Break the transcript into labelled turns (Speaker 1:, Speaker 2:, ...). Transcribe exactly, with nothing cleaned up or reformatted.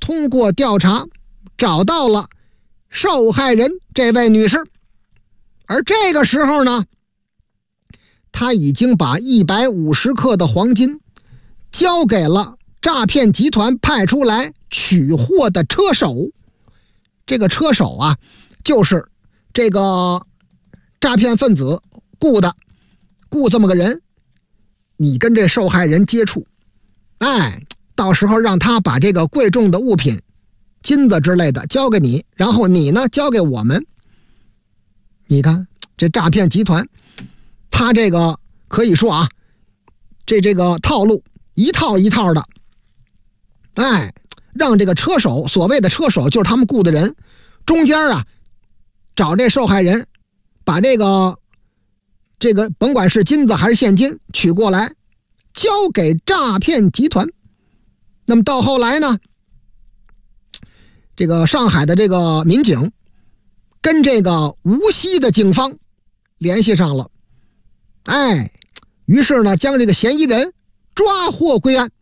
Speaker 1: 通过调查找到了受害人这位女士，而这个时候呢，他已经把一百五十克的黄金交给了诈骗集团派出来取货的车手。这个车手啊，就是这个诈骗分子雇的，雇这么个人，你跟这受害人接触，哎，到时候让他把这个贵重的物品金子之类的交给你，然后你呢交给我们。你看这诈骗集团，他这个可以说啊，这这个套路一套一套的，哎，让这个车手，所谓的车手就是他们雇的人，中间啊找这受害人，把这个这个甭管是金子还是现金取过来，交给诈骗集团。那么到后来呢，这个上海的这个民警跟这个无锡的警方联系上了，哎，于是呢将这个嫌疑人抓获归案。